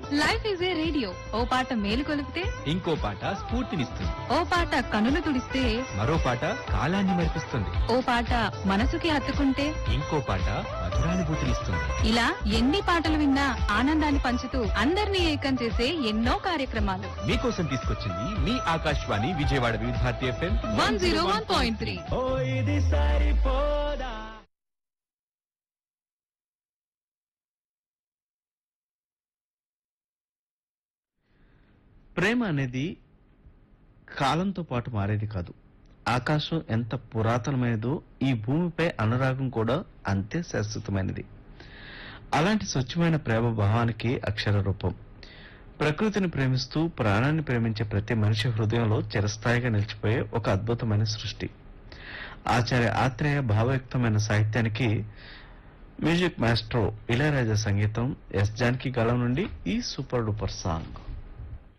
Life is a radio. ఓ పాట మేలు కొలిపితే ఇంకో పాట స్ఫూర్తినిస్తుంది. ఓ పాట కనులు తుడిస్తే మరో పాట కాలాన్ని మరిపిస్తుంది. ఓ పాట మనసుకి హత్తుకుంటే ఇంకో పాట మధురానుభూతినిస్తుంది. ఇలా ఎన్ని పాటలు విన్నా ఆనందాన్ని పంచుతూ అందరినీ ఏకం చేసే ఎన్నో కార్యక్రమాలు మీకోసం తీసుకొచ్చింది మీ ఆకాశవాణి విజయవాడ వివిధ భారతి FM 101.3. ఓ ఇది సరిపోదా. ప్రేమ అనేది కాలంతో పాటు మారేది కాదు. ఆకాశం ఎంత పురాతనమైనదో ఈ భూమిపై అనురాగం కూడా అంతే శాశ్వతమైనది. అలాంటి స్వచ్ఛమైన ప్రేమ భావానికి అక్షర రూపం. ప్రకృతిని ప్రేమిస్తూ ప్రాణాన్ని ప్రేమించే ప్రతి మనిషి హృదయంలో చిరస్థాయిగా నిలిచిపోయే ఒక అద్భుతమైన సృష్టి. ఆచార్య ఆత్రేయ భావయుక్తమైన సాహిత్యానికి మ్యూజిక్ మాస్ట్రో ఇళయరాజా సంగీతం, ఎస్ జానకి గళం నుండి ఈ సూపర్ డూపర్ సాంగ్.